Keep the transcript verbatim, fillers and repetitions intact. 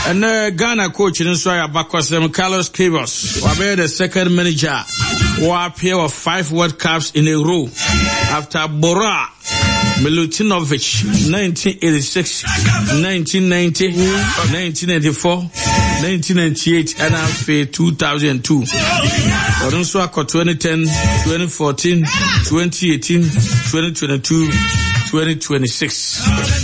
And uh, Ghana coach in Israel Bakosem Carlos Queiroz will be the second manager who appear of five World Cups in a row after Bora Milutinovic, nineteen eighty-six, nineteen ninety, nineteen ninety-four, nineteen ninety-eight, and after two thousand two. Odunso twenty ten, twenty fourteen, twenty eighteen, twenty twenty-two, twenty twenty-six.